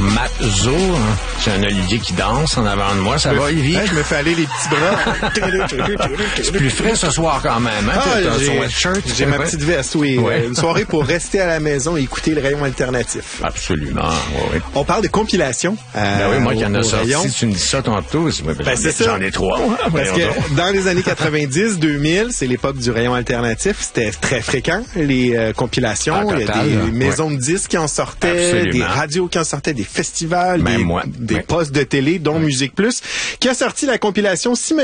Matzo. Hein. J'ai un Olivier qui danse en avant de moi. Ça va, Olivier? Je me fais aller les petits bras. C'est plus frais ce soir quand même. Hein? T'as ton sweatshirt. J'ai ma petite veste, oui. Une soirée pour rester à la maison et écouter le rayon alternatif. Absolument, oui. On parle de compilation. Oui, moi qui en ai sorti, si tu me dis ça tantôt, c'est ça. J'en ai 3. Parce que dans les années 90, 2000, c'est l'époque du rayon alternatif. C'était très fréquent, les compilations. Il y a des maisons de disques qui en sortaient, des radios qui en sortaient, des festivals, des postes de télé, dont Musique Plus, qui a sorti la compilation